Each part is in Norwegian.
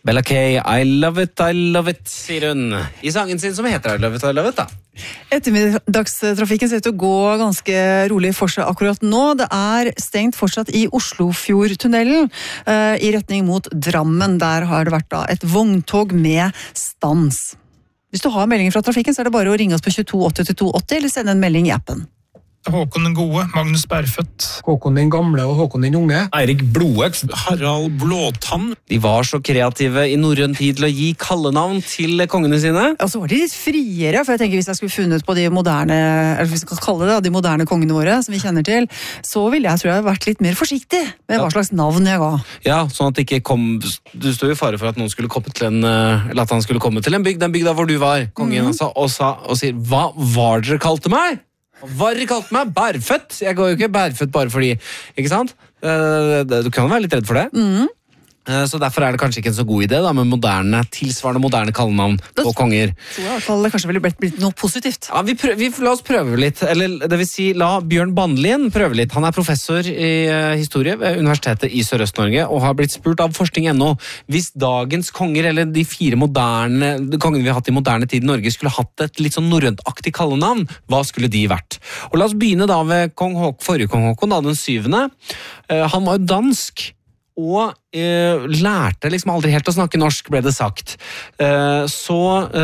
Bella K, I love it, sier hun. I sangen sin som heter I love it, da. Ettermiddagstrafikken ser ut til å gå ganske rolig for seg akkurat nå. Det er stengt fortsatt i Oslofjordtunnelen i retning mot Drammen. Der har det vært da et vogntog med stans. Hvis du har meldinger fra trafikken, så er det bare å ringe oss på 2280 til 280 eller sende en melding i appen. Håkon den gode, Magnus Berfødt. Håkon den gamle og Håkon den unge. Eirik Blodøks, Harald Blåtann. De var så kreative i norrøn tid til å gi kallenavn til kongene sine. Og så var de litt friere, for jeg tenker hvis jeg skulle funnet på de moderne, eller hvis vi skal kalle det, de moderne kongene våre, som vi kjenner til, så ville jeg, tror jeg, vært litt mer forsiktig med hva slags navn jeg ga. Ja, sånn at det ikke kom, du stod i fare for at noen skulle komme til eller at han skulle komme til en bygd, den bygda hvor du var, kongen, altså, og sier, hva var dere kalte meg? Hva dere kalte meg? Bærfødt? Jeg går jo ikke bærfødt bare fordi, ikke sant? Du kan være litt redd for det. Så derfor er det kanskje ikke en så god idé da, med tilsvarende moderne kallenavn på konger. Så i hvert fall det kanskje ville blitt noe positivt. Ja, la oss prøve litt, eller det vil si, la Bjørn Bandlien prøve litt. Han er professor i historie ved Universitetet i Sørøst-Norge, og har blitt spurt av forskning.no, hvis dagens konger, eller de 4 moderne kongene vi har hatt i moderne tid i Norge, skulle hatt et litt sånn norrøntaktig kallenavn, hva skulle de vært? Og la oss begynne da ved forrige kong Håkon, da, den 7. Han var jo dansk, og lærte liksom aldri helt å snakke norsk, ble det sagt. Så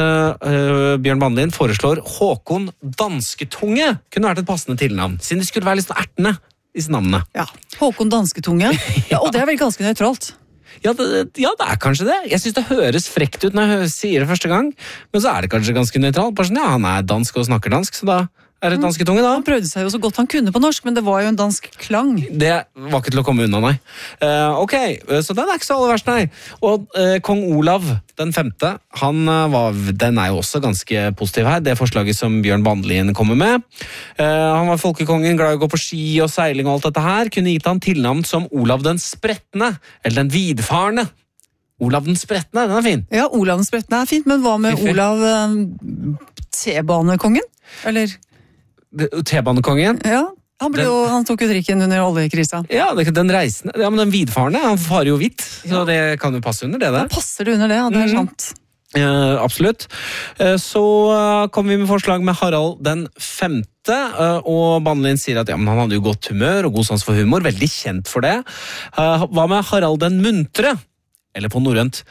Bjørn Bandlien foreslår Håkon Dansketunge kunne vært et passende tilnavn, siden det skulle være litt sånn ertende, disse navnene. Ja, Håkon Dansketunge. Ja, og det er vel ganske nøytralt. Ja, det er kanskje det. Jeg synes det høres frekt ut når jeg sier det første gang, men så er det kanskje ganske nøytralt. Bare sånn, ja, han er dansk og snakker dansk, så da er det dansketunge, da. Han prøvde seg jo så godt han kunne på norsk, men det var jo en dansk klang. Det var ikke til å komme unna, nei. Ok, så den er ikke så aller verst, nei. Og kong Olav den 5., den er jo også ganske positiv her, det forslaget som Bjørn Bandlien kommer med. Han var folkekongen, glad i å gå på ski og seiling og alt dette her, kunne gitt han tilnavn som Olav den Spretne, eller den Vidfarne. Olav den Spretne, den er fin. Ja, Olav den Spretne er fint, men hva med Olav T-banekongen? Eller... T-banekongen? Ja, han tok jo drikken under oljekrisa. Ja, den reisende, ja, men den vidfarende, han farer jo vidt, så det kan jo passe under det der. Da passer det under det, ja, det er sant. Absolutt. Så kom vi med forslag med Harald den 5., og Bandlien sier at ja, men han hadde jo godt humør og god sans for humor, veldig kjent for det. Hva med Harald den Muntre? Eller på norrønt,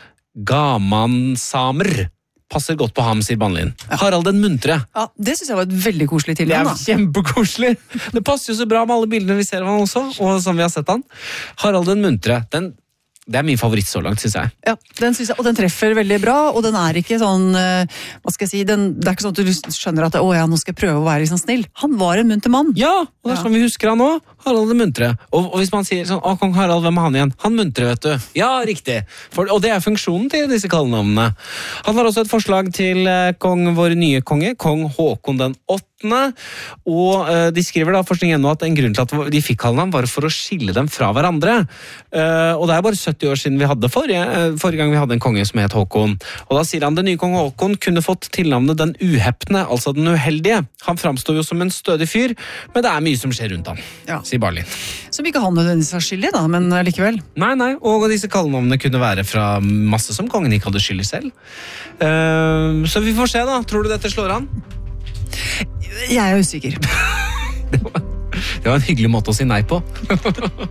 Gamansamer. Passer godt på ham, sier Bandlien. Harald den Muntre. Ja, det synes jeg var et veldig koselig tilnavn, da. Det er kjempekoselig. Det passer jo så bra med alle bildene vi ser av han også, og som vi har sett han. Harald den Muntre, det er min favoritt så langt, synes jeg. Ja, den synes jeg, og den treffer veldig bra, og den er ikke sånn, hva skal jeg si, det er ikke sånn at du skjønner at, nå skal jeg prøve å være liksom snill. Han var en munter mann. Ja, og det er sånn vi husker han også, Harald den Muntre. Og hvis man sier sånn, kong Harald, hvem er han igjen? Han muntre, vet du. Ja, riktig. Og det er funksjonen til disse kallenavnene. Han har også et forslag til vår nye konge, kong Håkon den 8., og de skriver da forskning.no at en grunn til at de fikk kallenavn var for å skille dem fra hverandre. Og det er bare 70 år siden vi hadde forrige gang vi hadde en konge som het Håkon. Og da sier han den nye kong Håkon kunne fått tilnavnet den uhepne, altså den uheldige. Han framstår jo som en stødig fyr, men det er mye som skjer rundt han, sier Bandlien. Som ikke han nødvendigvis har skyld i da, men likevel. Nei, og disse kallenavnene kunne være fra masse som kongen ikke hadde skyld i selv. Så vi får se da, tror du dette slår an? Jeg er usikker. Det var en hyggelig måte å si nei på.